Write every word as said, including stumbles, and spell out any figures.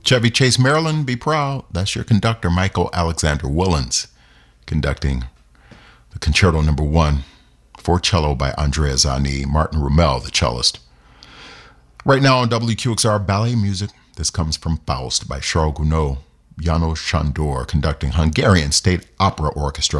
Chevy Chase, Maryland, be proud. That's your conductor, Michael Alexander Willens, conducting the Concerto Number One for cello by Andrea Zani, Martin Rommel, the cellist. Right now on W Q X R Ballet Music, this comes from Faust by Charles Gounod, János Sándor, conducting Hungarian State Opera Orchestra.